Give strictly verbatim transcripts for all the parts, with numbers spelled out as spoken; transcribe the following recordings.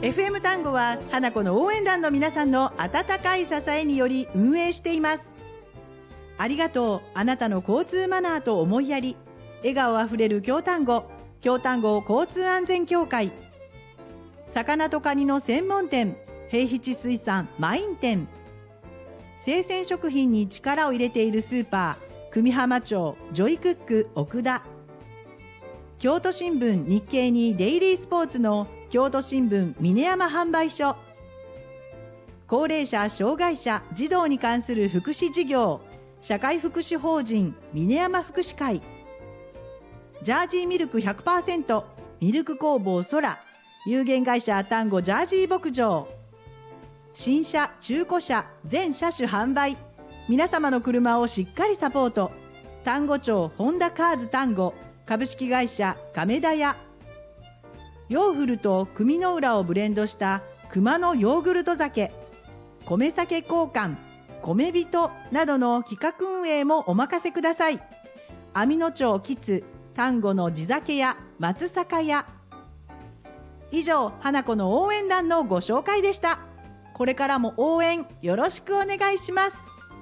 エフエム 単語は花子の応援団の皆さんの温かい支えにより運営しています。ありがとう。あなたの交通マナーと思いやり、笑顔あふれる京丹後、京丹後交通安全協会、魚とカニの専門店平七水産マイン店、生鮮食品に力を入れているスーパー久美浜町ジョイクック奥田、京都新聞日経にデイリースポーツの京都新聞峰山販売所、高齢者障害者児童に関する福祉事業社会福祉法人峰山福祉会、ジャージーミルク ひゃくパーセント ミルク工房空有限会社丹後ジャージー牧場、新車中古車全車種販売、皆様の車をしっかりサポート丹後町ホンダカーズ丹後株式会社亀田屋、ヨーフルと組の浦をブレンドした熊のヨーグルト酒、米酒交換米人などの企画運営もお任せください。網野町キツ丹後の地酒屋松坂屋。以上、花子の応援団のご紹介でした。これからも応援よろしくお願いします。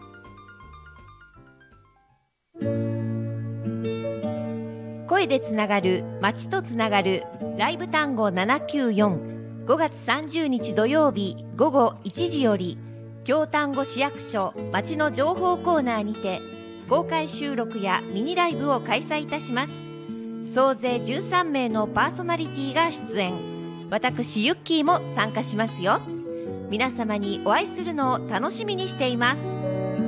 声でつながる、街とつながるライブ単語ななきゅうよん、ごがつさんじゅうにち土曜日午後いちじより京丹後市役所街の情報コーナーにて公開収録やミニライブを開催いたします。総勢じゅうさんめいのパーソナリティが出演、私ユッキーも参加しますよ。皆様にお会いするのを楽しみにしています。